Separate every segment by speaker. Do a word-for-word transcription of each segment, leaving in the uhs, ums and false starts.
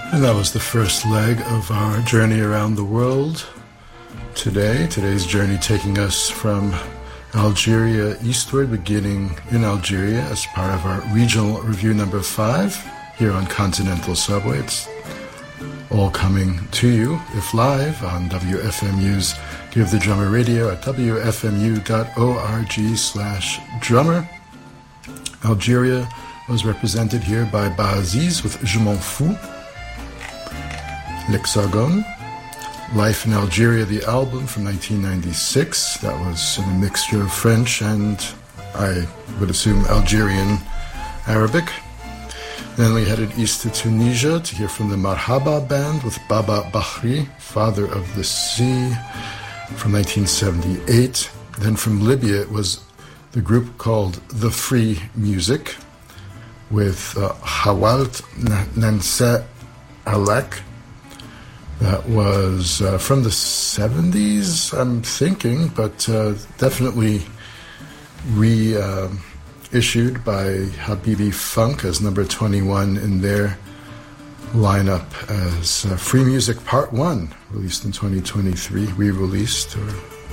Speaker 1: And that was the first leg of our journey around the world today. Today's journey taking us from Algeria eastward, beginning in Algeria as part of our regional review number five here on Continental Subway. It's all coming to you, if live, on W F M U's Give the Drummer Radio at w f m u dot org slash drummer. Algeria was represented here by Baaziz with Je m'en fous. L'Hexagone. Life in Algeria, the album from nineteen ninety-six. That was in a mixture of French and, I would assume, Algerian Arabic. Then we headed east to Tunisia to hear from the Marhaba Band with Baba Bahri, Father of the Sea, from nineteen seventy-eight. Then from Libya, it was the group called The Free Music with uh, Hawalt Nansa Alek. That was uh, from the seventies, I'm thinking, but uh, definitely reissued uh, by Habibi Funk as number twenty-one in their lineup as uh, Free Music Part one, released in twenty twenty-three, re-released or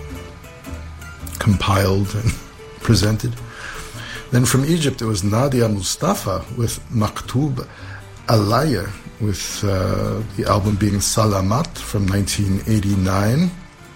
Speaker 1: compiled and presented. Then from Egypt, it was Nadia Mustafa with Maktub Alaya, with uh, the album being Salamat from nineteen eighty-nine.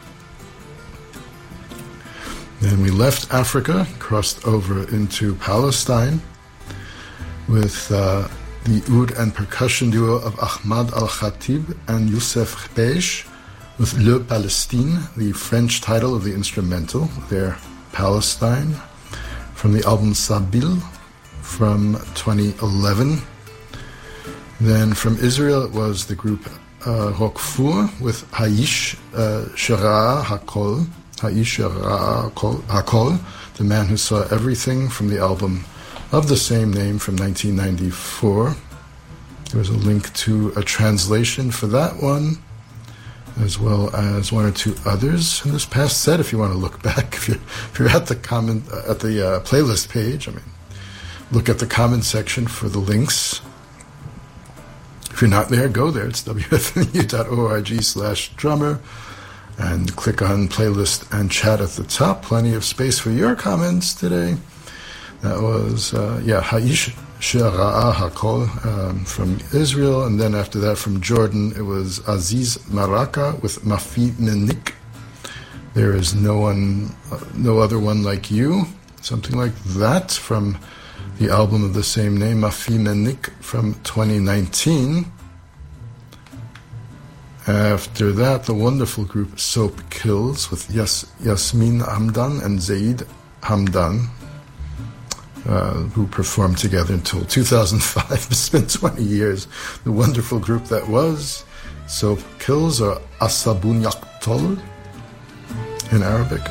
Speaker 1: Then we left Africa, crossed over into Palestine with uh, the oud and percussion duo of Ahmad Al-Khatib and Youssef Khbeish with Le Palestine, the French title of the instrumental, their Palestine, from the album Sabil from twenty eleven. Then from Israel, it was the group uh, Roquefort with Haish uh, Shera Hakol, Haish Shera Hakol, The Man Who Saw Everything, from the album of the same name from nineteen ninety-four. There was a link to a translation for that one, as well as one or two others in this past set. If you want to look back, if you're, if you're at the comment uh, at the uh, playlist page, I mean, look at the comment section for the links. If you're not there, go there. It's w f m u dot org slash drummer and click on playlist and chat at the top. Plenty of space for your comments today. That was, uh, yeah, Haish Shera'a Hakol um, from Israel. And then after that from Jordan, it was Aziz Maraka with Mafi Menik. There is no one, uh, no other one like you. Something like that from the album of the same name, Mafi Menik, from twenty nineteen. After that, the wonderful group Soap Kills with Yas- Yasmin Hamdan and Zaid Hamdan, uh, who performed together until two thousand five. It's been twenty years. The wonderful group that was Soap Kills, or Asabun Yaktol in Arabic.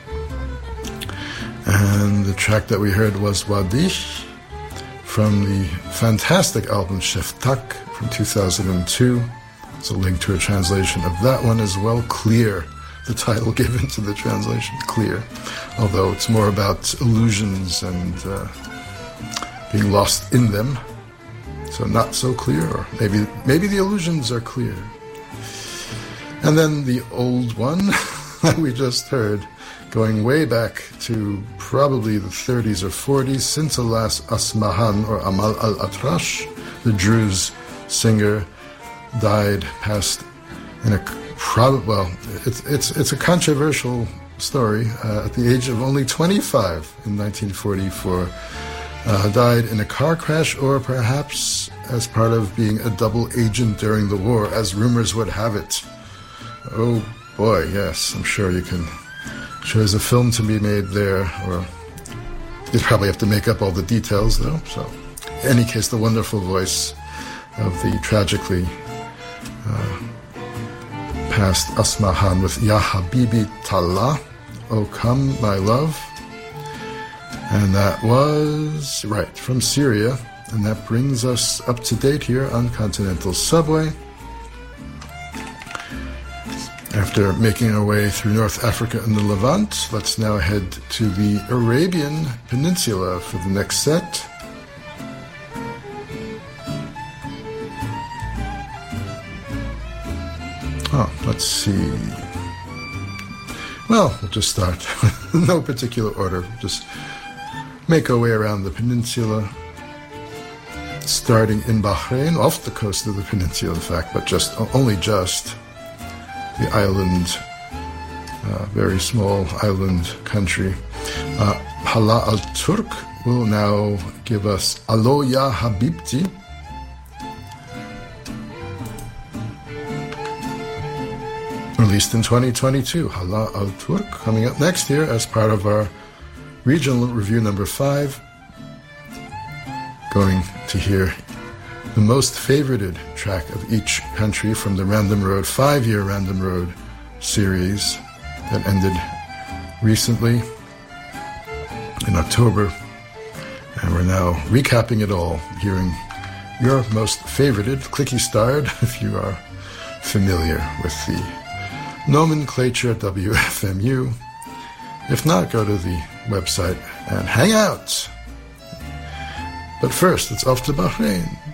Speaker 1: And the track that we heard was Wadish from the fantastic album Sheftak from two thousand two. It's a link to a translation of that one as well. Clear, the title given to the translation, Clear. Although it's more about illusions and uh, being lost in them. So not so clear, or maybe maybe the illusions are clear. And then the old one that we just heard, going way back to probably the thirties or forties, Sintalas Asmahan, or Amal Al-Atrash, the Druze singer, died, passed in a prob- well, it's it's it's a controversial story. Uh, at the age of only twenty-five in nineteen forty-four, uh, died in a car crash, or perhaps as part of being a double agent during the war, as rumors would have it. Oh boy, yes, I'm sure you can. Sure, there's a film to be made there, or you probably have to make up all the details, though. So, in any case, the wonderful voice of the tragically uh, passed Asmahan with Ya Habibi Tallah, Oh Come My Love. And that was, right, from Syria. And that brings us up to date here on Continental Subway. After making our way through North Africa and the Levant, let's now head to the Arabian Peninsula for the next set. Oh, let's see. Well, we'll just start. No particular order. Just make our way around the peninsula, starting in Bahrain, off the coast of the peninsula, in fact, but just only just the island, uh, very small island country. Uh, Hala Al-Turk will now give us Alo Ya Habibti. Released in twenty twenty-two, Hala Al-Turk, coming up next year as part of our regional review number five. Going to hear the most favorited track of each country from the Random Road, five-year Random Road series that ended recently in October. And we're now recapping it all, hearing your most favorited, clicky-starred, if you are familiar with the nomenclature W F M U. If not, go to the website and hang out. But first, it's off to Bahrain.